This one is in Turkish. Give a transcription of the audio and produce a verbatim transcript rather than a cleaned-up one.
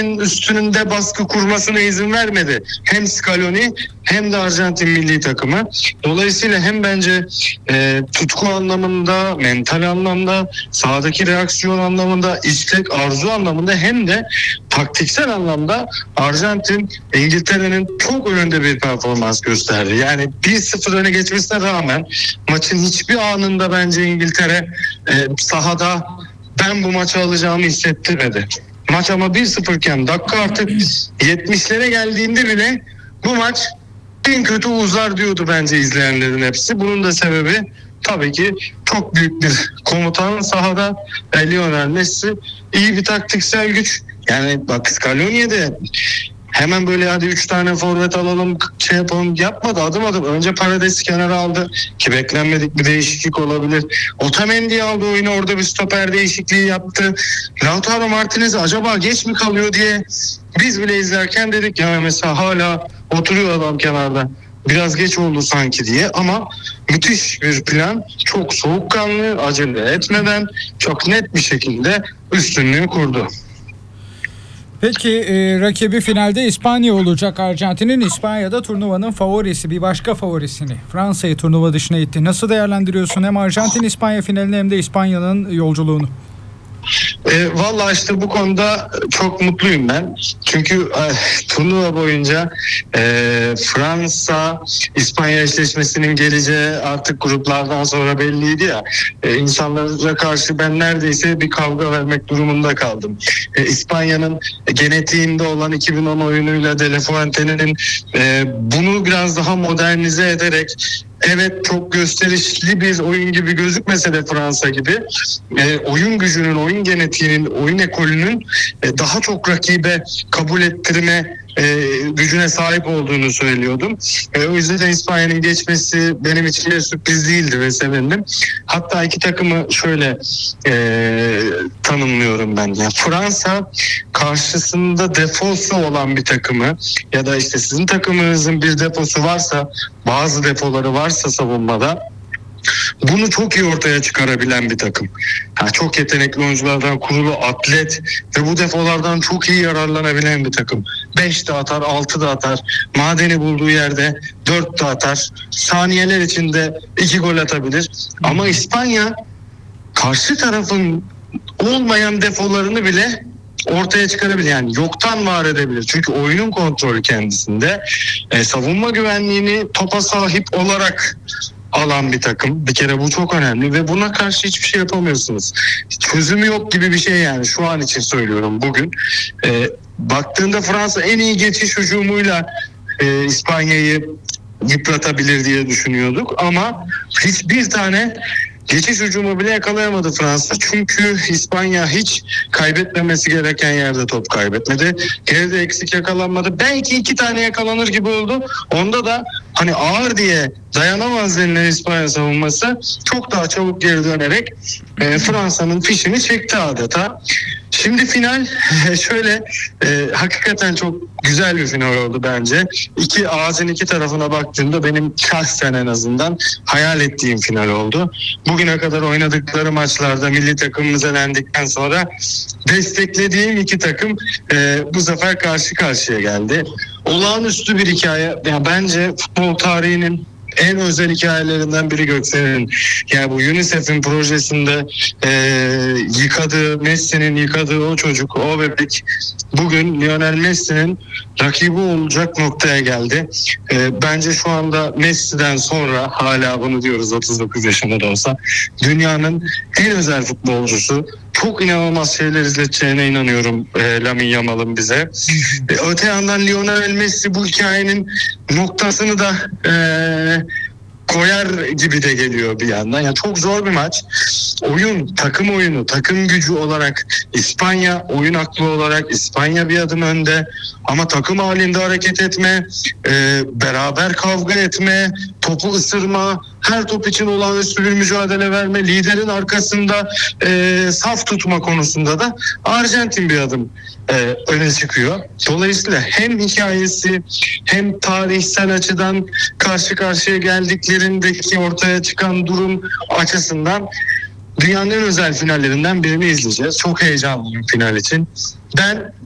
üstünde baskı kurmasına izin vermedi. Hem Scaloni hem de Arjantin milli takımı. Dolayısıyla hem bence e, tutku anlamında, mental anlamda, sahadaki reaksiyon anlamında, istek, arzu anlamında hem de taktiksel anlamda Arjantin İngiltere'nin çok önünde bir performans gösterdi. Yani bir sıfır öne geçmesine rağmen maçın hiçbir anında bence İngiltere e, sahada ben bu maçı alacağımı hissettirmedi. Maç ama bir sıfır iken dakika artık yetmişlere geldiğinde bile bu maç en kötü uzar diyordu bence izleyenlerin hepsi. Bunun da sebebi tabii ki çok büyük bir komutan sahada, Lionel Messi, iyi bir taktiksel güç. Yani bak Scaloni'ye de hemen böyle hadi üç tane forvet alalım şey yapalım yapmadı, adım adım. Önce Parades'i kenara aldı ki beklenmedik bir değişiklik olabilir. Otamendi'yi aldı oyunu, orada bir stoper değişikliği yaptı. Lautaro Martinez acaba geç mi kalıyor diye biz bile izlerken dedik ya mesela hala oturuyor adam kenarda. Biraz geç oldu sanki diye ama müthiş bir plan, çok soğukkanlı, acele etmeden çok net bir şekilde üstünlüğü kurdu. Peki e, rakibi finalde İspanya olacak. Arjantin'in İspanya'da turnuvanın favorisi, bir başka favorisini Fransa'yı turnuva dışına itti. Nasıl değerlendiriyorsun hem Arjantin İspanya finalini hem de İspanya'nın yolculuğunu? E, Valla işte bu konuda çok mutluyum ben. Çünkü e, turnuva boyunca e, Fransa İspanya eşleşmesinin geleceği artık gruplardan sonra belliydi ya. E, insanlara karşı ben neredeyse bir kavga vermek durumunda kaldım. E, İspanya'nın genetiğinde olan iki bin on oyunuyla De La Fuente'nin e, bunu biraz daha modernize ederek, evet çok gösterişli bir oyun gibi gözükmese de Fransa gibi e, oyun gücünün, oyun genetiğinin, oyun ekolünün e, daha çok rakibe kabul ettirme e, gücüne sahip olduğunu söylüyordum. E, o yüzden İspanya'nın geçmesi benim için de sürpriz değildi ve sevindim. Hatta iki takımı şöyle e, tanımlıyorum ben. Yani Fransa karşısında defosu olan bir takımı ya da işte sizin takımınızın bir defosu varsa, bazı defoları varsa savunmada bunu çok iyi ortaya çıkarabilen bir takım. Yani çok yetenekli oyunculardan kurulu, atlet ve bu defolardan çok iyi yararlanabilen bir takım. beş de atar, altı da atar. Madeni bulduğu yerde dört de atar. Saniyeler içinde iki gol atabilir. Ama İspanya karşı tarafın olmayan defolarını bile ortaya çıkarabilir. Yani yoktan var edebilir. Çünkü oyunun kontrolü kendisinde. E, savunma güvenliğini topa sahip olarak alan bir takım. Bir kere bu çok önemli ve buna karşı hiçbir şey yapamıyorsunuz. Çözümü yok gibi bir şey yani. Şu an için söylüyorum bugün. E, baktığında Fransa en iyi geçiş hücumuyla e, İspanya'yı yıpratabilir diye düşünüyorduk ama hiçbir tane geçiş hücumu bile yakalayamadı Fransa. Çünkü İspanya hiç kaybetmemesi gereken yerde top kaybetmedi. Geride eksik yakalanmadı. Belki iki tane yakalanır gibi oldu. Onda da hani ağır diye dayanamaz denilen İspanya savunması çok daha çabuk geri dönerek e, Fransa'nın fişini çekti adeta. Şimdi final şöyle e, hakikaten çok güzel bir final oldu bence. İki ağacın iki tarafına baktığımda benim şahsen en azından hayal ettiğim final oldu. Bugüne kadar oynadıkları maçlarda milli takımımız elendikten sonra desteklediğim iki takım e, bu sefer karşı karşıya geldi. Olağanüstü bir hikaye. Yani bence futbol tarihinin en özel hikayelerinden biri Göksel'in. Yani bu UNICEF'in projesinde e, yıkadığı, Messi'nin yıkadığı o çocuk, o bebek bugün Lionel Messi'nin rakibi olacak noktaya geldi. E, bence şu anda Messi'den sonra, hala bunu diyoruz otuz dokuz yaşında da olsa, dünyanın en özel futbolcusu. Çok inanılmaz şeyler izleteceğine inanıyorum e, Lamine Yamal'ın bize. E, öte yandan Lionel Messi bu hikayenin noktasını da e, koyar gibi de geliyor bir yandan. Yani çok zor bir maç. Oyun, takım oyunu, takım gücü olarak İspanya, oyun aklı olarak İspanya bir adım önde. Ama takım halinde hareket etme, e, beraber kavga etme, topu ısırma, her top için olağanüstü bir mücadele verme, liderin arkasında e, saf tutma konusunda da Arjantin bir adım e, öne çıkıyor. Dolayısıyla hem hikayesi hem tarihsel açıdan karşı karşıya geldiklerindeki ortaya çıkan durum açısından dünyanın en özel finallerinden birini izleyeceğiz. Çok heyecanlıyım final için. Ben